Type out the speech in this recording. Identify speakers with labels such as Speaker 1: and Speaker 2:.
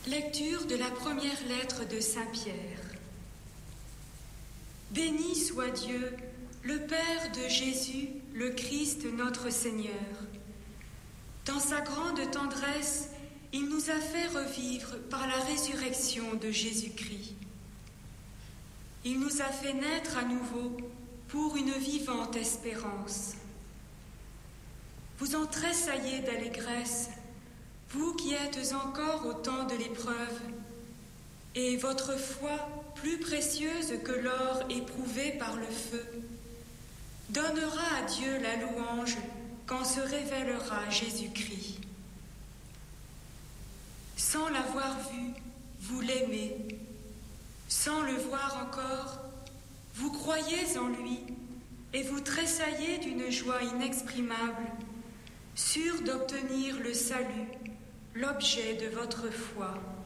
Speaker 1: Lecture de la première lettre de Saint Pierre. Béni soit Dieu, le Père de Jésus, le Christ notre Seigneur. Dans sa grande tendresse, il nous a fait revivre par la résurrection de Jésus-Christ. Il nous a fait naître à nouveau pour une vivante espérance. Vous en tressaillez d'allégresse, vous qui êtes encore au temps de l'épreuve, et votre foi, plus précieuse que l'or éprouvé par le feu, donnera à Dieu la louange quand se révélera Jésus-Christ. Sans l'avoir vu, vous l'aimez. Sans le voir encore, vous croyez en lui et vous tressaillez d'une joie inexprimable, sûrs d'obtenir le salut, l'objet de votre foi.